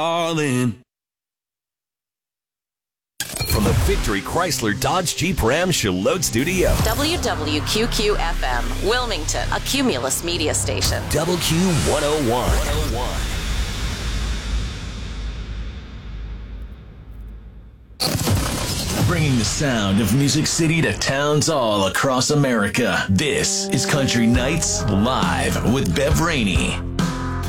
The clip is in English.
all in. From the Victory Chrysler Dodge Jeep Ram Charlotte Studio. WWQQ-FM, Wilmington, a Cumulus media station. WQ101. Bringing the sound of Music City to towns all across America. This is Country Nights Live with Bev Rainey.